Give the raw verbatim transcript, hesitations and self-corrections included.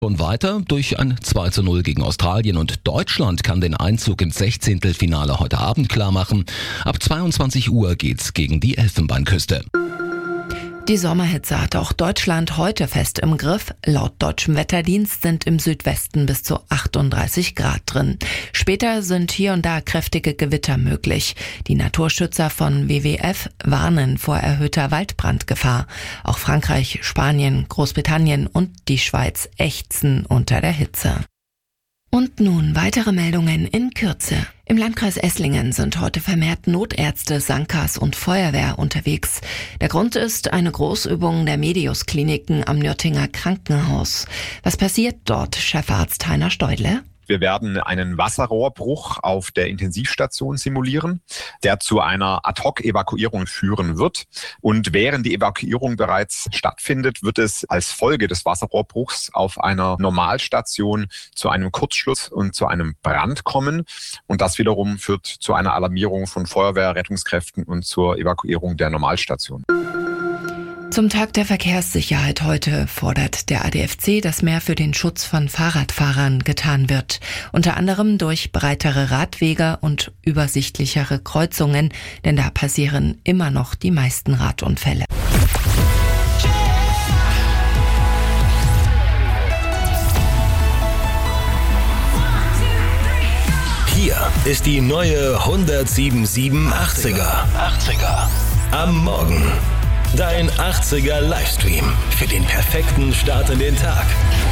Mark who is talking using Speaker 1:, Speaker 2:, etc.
Speaker 1: Und weiter durch ein zwei zu null gegen Australien und Deutschland kann den Einzug ins Sechzehntelfinale heute Abend klar machen. Ab zweiundzwanzig Uhr geht's gegen die Elfenbeinküste.
Speaker 2: Die Sommerhitze hat auch Deutschland heute fest im Griff. Laut deutschem Wetterdienst sind im Südwesten bis zu achtunddreißig Grad drin. Später sind hier und da kräftige Gewitter möglich. Die Naturschützer von W W F warnen vor erhöhter Waldbrandgefahr. Auch Frankreich, Spanien, Großbritannien und die Schweiz ächzen unter der Hitze. Und nun weitere Meldungen in Kürze. Im Landkreis Esslingen sind heute vermehrt Notärzte, Sankas und Feuerwehr unterwegs. Der Grund ist eine Großübung der Medius-Kliniken am Nürtinger Krankenhaus. Was passiert dort, Chefarzt Heiner Steudle?
Speaker 3: Wir werden einen Wasserrohrbruch auf der Intensivstation simulieren, der zu einer Ad-hoc-Evakuierung führen wird. Und während die Evakuierung bereits stattfindet, wird es als Folge des Wasserrohrbruchs auf einer Normalstation zu einem Kurzschluss und zu einem Brand kommen. Und das wiederum führt zu einer Alarmierung von Feuerwehr, Rettungskräften und zur Evakuierung der Normalstation.
Speaker 2: Zum Tag der Verkehrssicherheit heute fordert der A D F C, dass mehr für den Schutz von Fahrradfahrern getan wird. Unter anderem durch breitere Radwege und übersichtlichere Kreuzungen, denn da passieren immer noch die meisten Radunfälle.
Speaker 4: Hier ist die neue hundertsieben Komma sieben achtziger. Am Morgen. Dein achtziger Livestream für den perfekten Start in den Tag.